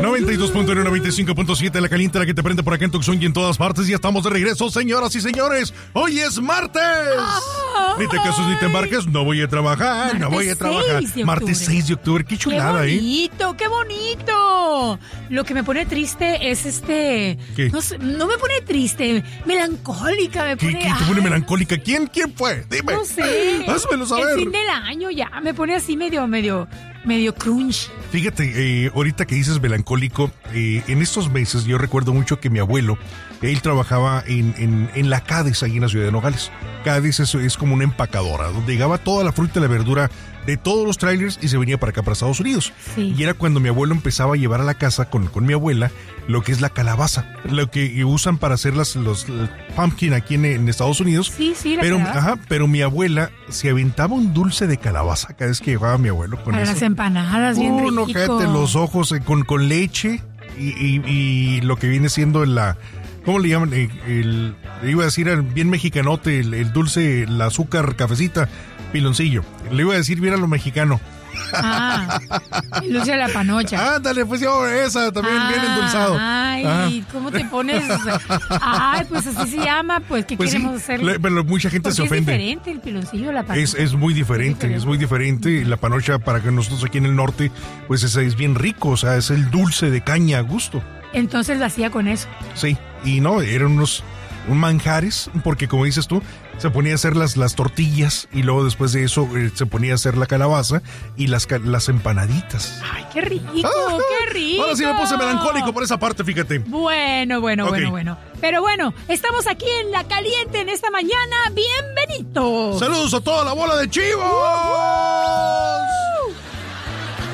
92.1, 95.7, la caliente, la que te prende por acá en Tucson y en todas partes. Ya estamos de regreso, señoras y señores. Hoy es martes. Ni te cases ni te embarques, no voy a trabajar, no voy a trabajar. Martes 6 de octubre, qué chulada, ¡Qué bonito, qué bonito! Lo que me pone triste es ¿Qué? No me pone triste, melancólica me pone. ¿Qué te pone melancólica? ¿Quién fue? Dime. No sé. Házmelo saber. El fin del año ya me pone así medio crunch. Fíjate, ahorita que dices melancólico, en estos meses yo recuerdo mucho que mi abuelo, él trabajaba en la Cádiz, ahí en la ciudad de Nogales. Cádiz es como una empacadora, donde llegaba toda la fruta y la verdura de todos los trailers y se venía para acá, para Estados Unidos. Sí. Y era cuando mi abuelo empezaba a llevar a la casa con mi abuela lo que es la calabaza, lo que usan para hacer los pumpkin aquí en Estados Unidos. Sí, la calabaza. Pero mi abuela se aventaba un dulce de calabaza cada vez que llevaba mi abuelo con para eso. las empanadas, bien rico. No, cállate los ojos con leche y lo que viene siendo ¿cómo le llaman? Le iba a decir bien mexicanote, el dulce, el azúcar, cafecita, piloncillo. Le iba a decir bien a lo mexicano. El dulce de la panocha. Ándale, pues yo, esa también bien endulzado. ¿Cómo te pones? Pues así se llama, pues, ¿qué pues queremos hacer? Pero mucha gente se ofende. Es diferente el piloncillo, la panocha. Es muy diferente, es muy diferente. La panocha, para que nosotros aquí en el norte, pues es bien rico, o sea, es el dulce de caña a gusto. Entonces lo hacía con eso. Sí, y no, eran un manjares, porque como dices tú, se ponía a hacer las tortillas y luego después de eso se ponía a hacer la calabaza y las empanaditas. ¡Ay, qué rico, qué rico! Ahora sí me puse melancólico por esa parte, fíjate. Bueno. Pero bueno, estamos aquí en La Caliente en esta mañana. ¡Bienvenidos! ¡Saludos a toda la bola de chivos!